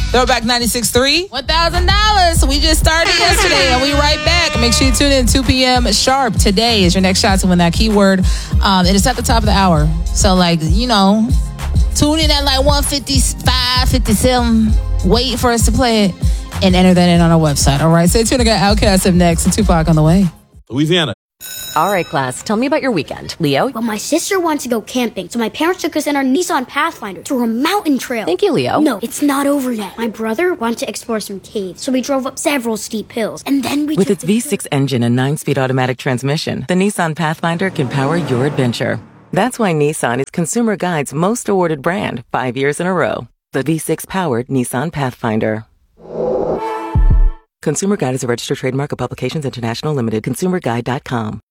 Throwback 96.3, $1,000. We just started yesterday, and we right back. Make sure you tune in 2 p.m. sharp. Today is your next shot to win that keyword. It is at the top of the hour. So, tune in at 1:55, 57. Wait for us to play it and enter that in on our website. All right, stay tuned. I got Outkast up next and Tupac on the way. Louisiana. All right, class, tell me about your weekend. Leo? Well, my sister wanted to go camping, so my parents took us in our Nissan Pathfinder to a mountain trail. Thank you, Leo. No, it's not over yet. My brother wanted to explore some caves, so we drove up several steep hills, and then we With its V6 engine and 9-speed automatic transmission, the Nissan Pathfinder can power your adventure. That's why Nissan is Consumer Guide's most awarded brand 5 years in a row. The V6-powered Nissan Pathfinder. Consumer Guide is a registered trademark of Publications International Limited. ConsumerGuide.com.